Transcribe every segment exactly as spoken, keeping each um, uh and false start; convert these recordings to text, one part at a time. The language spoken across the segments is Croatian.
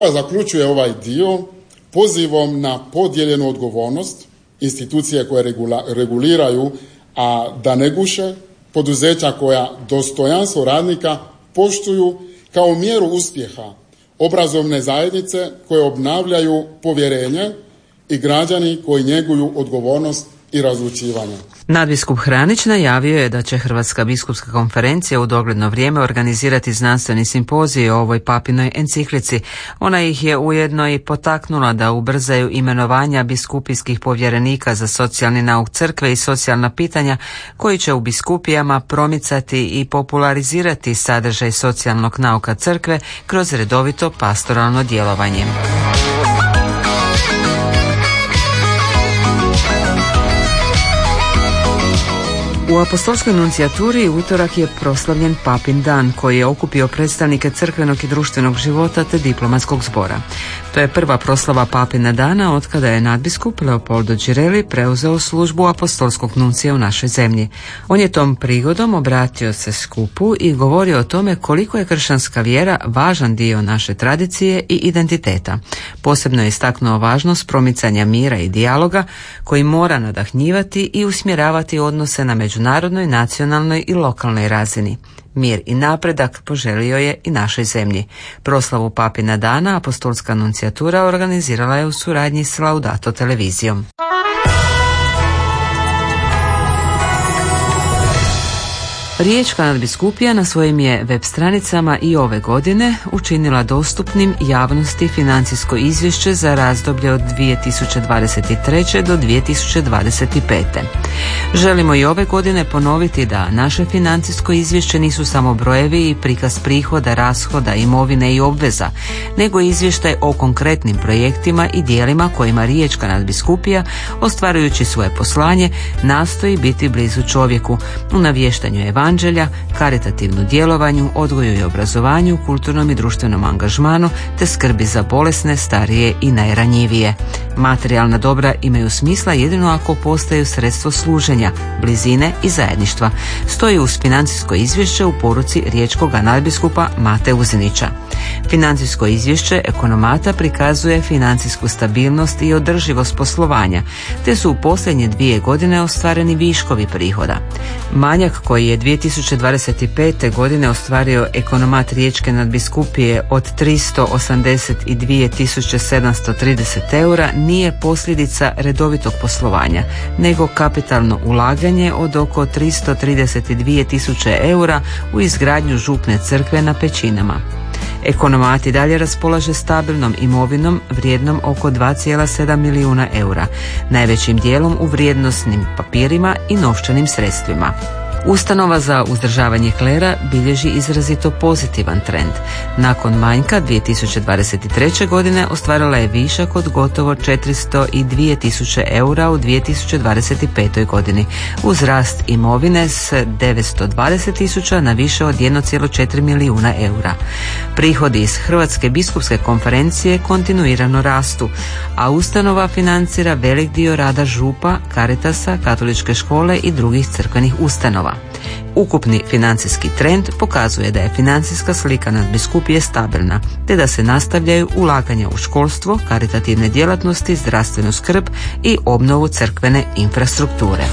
Zaključuje ovaj dio pozivom na podijeljenu odgovornost institucije koje regula, reguliraju, a da ne guše, poduzeća koja dostojanstvo radnika poštuju kao mjeru uspjeha, obrazovne zajednice koje obnavljaju povjerenje i građani koji njeguju odgovornost i razlučivanje. Nadbiskup Hranić najavio je da će Hrvatska biskupska konferencija u dogledno vrijeme organizirati znanstveni simpozij o ovoj papinoj enciklici. Ona ih je ujedno i potaknula da ubrzaju imenovanja biskupijskih povjerenika za socijalni nauk crkve i socijalna pitanja, koji će u biskupijama promicati i popularizirati sadržaj socijalnog nauka crkve kroz redovito pastoralno djelovanje. U apostolskoj nuncijaturi utorak je proslavljen Papin dan, koji je okupio predstavnike crkvenog i društvenog života te diplomatskog zbora. To je prva proslava Papina dana otkada je nadbiskup Leopoldo Girelli preuzeo službu apostolskog nuncija u našoj zemlji. On je tom prigodom obratio se skupu i govorio o tome koliko je kršćanska vjera važan dio naše tradicije i identiteta. Posebno je istaknuo važnost promicanja mira i dijaloga koji mora nadahnjivati i usmjeravati odnose na međunarodnoj, nacionalnoj i lokalnoj razini. Mir i napredak poželio je i našoj zemlji. Proslavu Papina dana apostolska nuncijatura organizirala je u suradnji s Laudato televizijom. Riječka nadbiskupija na svojim je web stranicama i ove godine učinila dostupnim javnosti financijsko izvješće za razdoblje od dvije tisuće dvadeset treće do dvije tisuće dvadeset pete. Želimo i ove godine ponoviti da naše financijsko izvješće nisu samo brojevi i prikaz prihoda, rashoda, imovine i obveza, nego izvještaj o konkretnim projektima i dijelima kojima Riječka nadbiskupija, ostvarujući svoje poslanje, nastoji biti blizu čovjeku u navještanju evanđelja, karitativnu djelovanju, odgoju i obrazovanju, kulturnom i društvenom angažmanu te skrbi za bolesne, starije i najranjivije. Materijalna dobra imaju smisla jedino ako postaju sredstvo služenja, blizine i zajedništva, stoji uz financijsko izvješće u poruci riječkog nadbiskupa Mate Uzinića. Financijsko izvješće ekonomata prikazuje financijsku stabilnost i održivost poslovanja, te su u posljednje dvije godine ostvareni viškovi prihoda. Manjak koji je dvije tisuće dvadeset pete. godine ostvario ekonomat Riječke nadbiskupije od tristo osamdeset dvije tisuće sedamsto trideset eura nije posljedica redovitog poslovanja, nego kapitalno ulaganje od oko tristo trideset dvije tisuće eura u izgradnju župne crkve na Pećinama. Ekonomat i dalje raspolaže stabilnom imovinom vrijednom oko dva zarez sedam milijuna eura, najvećim dijelom u vrijednosnim papirima i novčanim sredstvima. Ustanova za uzdržavanje klera bilježi izrazito pozitivan trend. Nakon manjka dvije tisuće dvadeset treće. godine ostvarila je višak od gotovo četiristo dvije tisuće eura u dvije tisuće dvadeset petoj. godini, uz rast imovine s devetsto dvadeset tisuća na više od jedan zarez četiri milijuna eura. Prihodi iz Hrvatske biskupske konferencije kontinuirano rastu, a ustanova financira velik dio rada župa, Caritasa, katoličke škole i drugih crkvenih ustanova. Ukupni financijski trend pokazuje da je financijska slika nadbiskupije stabilna, te da se nastavljaju ulaganja u školstvo, karitativne djelatnosti, zdravstvenu skrb i obnovu crkvene infrastrukture.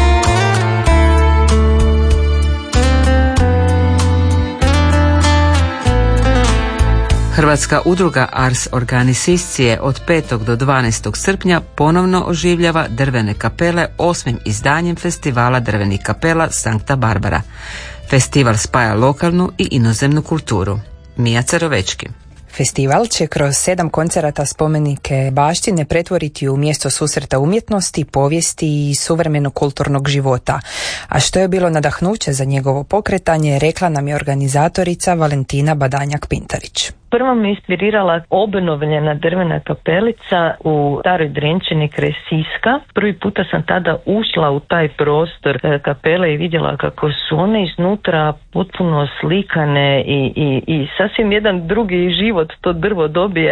Hrvatska udruga Ars Organiciscije od petog do dvanaestog srpnja ponovno oživljava drvene kapele osmim izdanjem festivala drvenih kapela Sankta Barbara. Festival spaja lokalnu i inozemnu kulturu. Mija Carovečki. Festival će kroz sedam koncerata spomenike baštine pretvoriti u mjesto susreta umjetnosti, povijesti i suvremenog kulturnog života. A što je bilo nadahnuće za njegovo pokretanje, rekla nam je organizatorica Valentina Badanjak-Pintarić. Prvo me inspirirala obnovljena drvena kapelica u Staroj Drenčini kraj Siska. Prvi puta sam tada ušla u taj prostor kapele i vidjela kako su one iznutra potpuno slikane i, i, i sasvim jedan drugi život to drvo dobije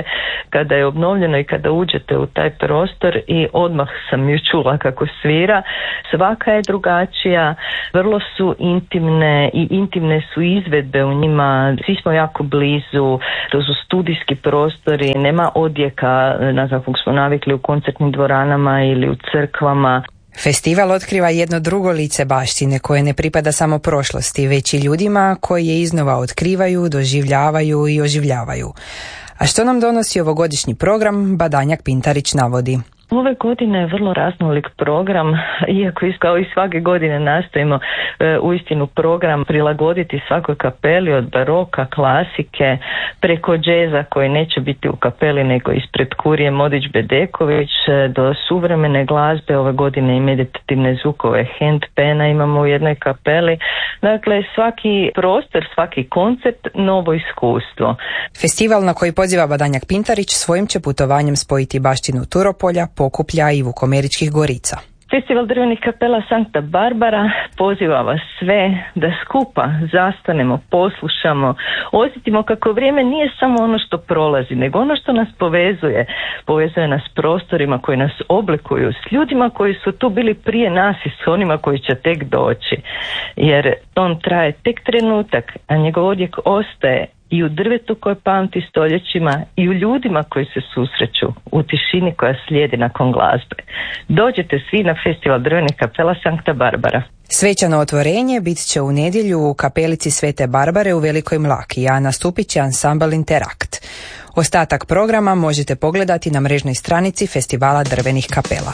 kada je obnovljeno i kada uđete u taj prostor i odmah sam ju čula kako svira. Svaka je drugačija, vrlo su intimne i intimne su izvedbe u njima. Svi smo jako blizu, to su studijski prostori, nema odjeka na kakvog smo navikli u koncertnim dvoranama ili u crkvama. Festival otkriva jedno drugo lice baštine koje ne pripada samo prošlosti, već i ljudima koji je iznova otkrivaju, doživljavaju i oživljavaju. A što nam donosi ovogodišnji program, Badanjak Pintarić navodi. Ove godine je vrlo raznolik program, iako kao i svake godine nastojimo e, uistinu program prilagoditi svakoj kapeli, od baroka, klasike, preko džeza koji neće biti u kapeli nego ispred kurije Modić-Bedeković, do suvremene glazbe, ove godine i meditativne zvukove handpena imamo u jednoj kapeli. Dakle, svaki prostor, svaki koncert, novo iskustvo. Festival na koji poziva Badanjak Pintarić svojim će putovanjem spojiti baštinu Turopolja, Pokuplja i Vukomeričkih Gorica. Festival drvenih kapela Sankta Barbara poziva vas sve da skupa zastanemo, poslušamo, osjetimo kako vrijeme nije samo ono što prolazi, nego ono što nas povezuje. Povezuje nas s prostorima koji nas oblikuju, s ljudima koji su tu bili prije nas i s onima koji će tek doći. Jer on traje tek trenutak, a njegov odjek ostaje i u drvetu koje pamti stoljećima i u ljudima koji se susreću, u tišini koja slijedi nakon glazbe. Dođete svi na Festival drvenih kapela Sankta Barbara. Svečano otvorenje bit će u nedjelju u kapelici Svete Barbare u Velikoj Mlaki, a nastupit će ansambl Interakt. Ostatak programa možete pogledati na mrežnoj stranici Festivala drvenih kapela.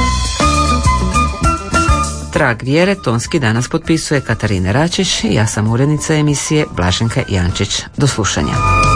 Trag vjere tonski danas potpisuje Katarina Račić i ja sam urednica emisije Blaženka Jančić. Do slušanja.